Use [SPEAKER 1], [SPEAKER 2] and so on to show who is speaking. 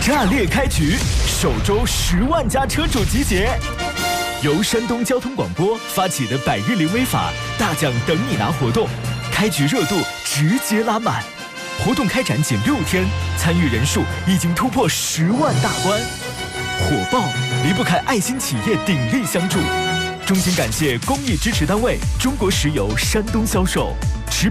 [SPEAKER 1] 炸裂开局，首周10万家车主集结。由山东交通广播发起的百日零违法大奖等你拿活动，开局热度直接拉满。活动开展仅6天，参与人数已经突破10万大关，火爆离不开爱心企业鼎力相助。衷心感谢公益支持单位中国石油山东销售。